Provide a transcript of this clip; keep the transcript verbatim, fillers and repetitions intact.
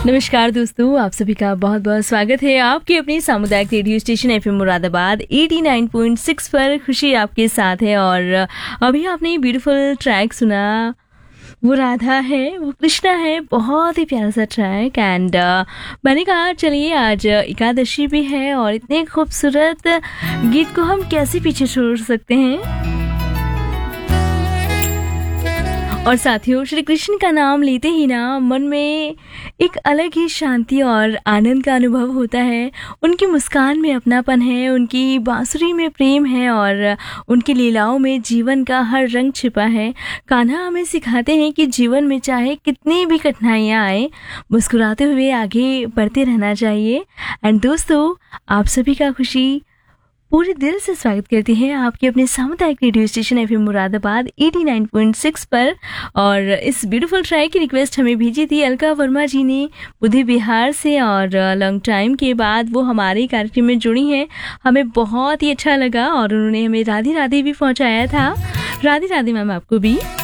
नमस्कार दोस्तों, आप सभी का बहुत बहुत स्वागत है आपके अपने सामुदायिक रेडियो स्टेशन एफएम मुरादाबाद नवासी पॉइंट छह पर। खुशी आपके साथ है और अभी आपने ब्यूटीफुल ट्रैक सुना। वो राधा है, वो कृष्णा है, बहुत ही प्यारा सा ट्रैक। एंड मैंने कहा चलिए आज एकादशी भी है और इतने खूबसूरत गीत को हम कैसे पीछे छोड़ सकते हैं। और साथियों, श्री कृष्ण का नाम लेते ही ना मन में एक अलग ही शांति और आनंद का अनुभव होता है। उनकी मुस्कान में अपनापन है, उनकी बांसुरी में प्रेम है और उनकी लीलाओं में जीवन का हर रंग छिपा है। कान्हा हमें सिखाते हैं कि जीवन में चाहे कितनी भी कठिनाइयाँ आए, मुस्कुराते हुए आगे बढ़ते रहना चाहिए। एंड दोस्तों, आप सभी का खुशी पूरे दिल से स्वागत करती है आपके अपने सामुदायिक रेडियो स्टेशन एफएम मुरादाबाद नवासी पॉइंट छह पर। और इस ब्यूटीफुल ट्रैक की रिक्वेस्ट हमें भेजी थी अलका वर्मा जी ने बुद्धि बिहार से, और लॉन्ग टाइम के बाद वो हमारे कार्यक्रम में जुड़ी हैं। हमें बहुत ही अच्छा लगा और उन्होंने हमें राधे राधे भी पहुंचाया था। राधे राधे मैम आपको भी।